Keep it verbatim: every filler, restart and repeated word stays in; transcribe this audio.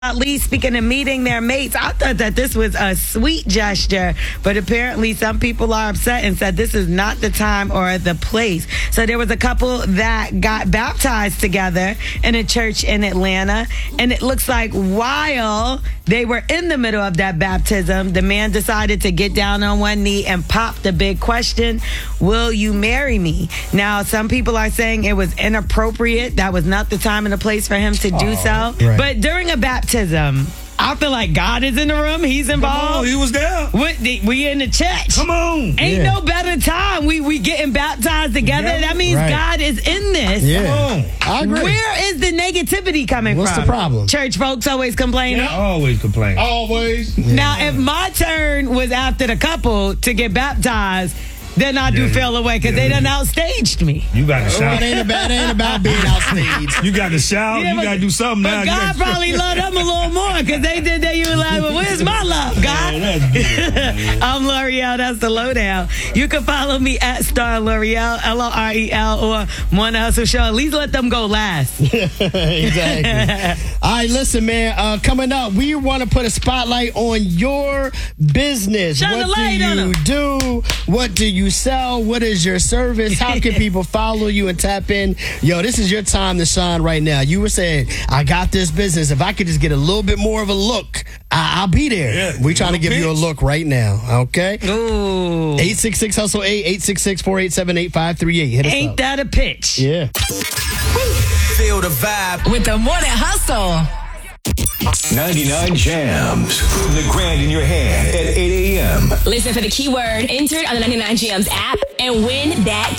At least speaking of meeting their mates, I thought that this was a sweet gesture, but apparently some people are upset and said this is not the time or the place. So there was a couple that got baptized together in a church in Atlanta, and it looks like while they were in the middle of that baptism, the man decided to get down on one knee and pop the big question, will you marry me? Now, some people are saying it was inappropriate. That was not the time and the place for him to do oh, so. Right. But during a baptism, I feel like God is in the room. He's involved. Come on, he was there. We, we in the church. Come on. Ain't Yeah. no better time. We we getting baptized together. Yeah. That means Right. God is in this. Yeah. Come on. I agree. Where is the negativity coming What's from? the problem? Church folks always complaining. Always complain. Always. Now, if my turn was after the couple to get baptized, then I do Yeah. feel away because Yeah. they done outstaged me. You got to Well, shout. it ain't about, it ain't about being outstaged. You got to shout. Yeah, you but- got to do something now. But You God gotta- probably loved them a little more because they did that. You were like, well, where's my love, God? Yeah, that's good, man. I'm L'Oreal. That's the lowdown. You can follow me at Star L'Oreal, L O R E L, or One Hustle Show. At least let them go last. Exactly. All right, listen, man. Uh, coming up, we want to put a spotlight on your business. Shine what the light do on you 'em. do? What do you sell? What is your service? How can people follow you and tap in? Yo, this is your time to shine right now. You were saying, I got this business. If I could just get a little bit more of a look, I- I'll be there. Yeah, We're trying to give little you a pitch. look right now, okay? Ooh. eight six six hustle eight, eight six six, four eight seven, eight five three eight. Hit us Ain't up. that a pitch? Yeah. Feel the vibe With the Morning Hustle. ninety-nine Jams. The grand in your hand at eight a.m. Listen for the keyword entered on the ninety-nine Jams app and win that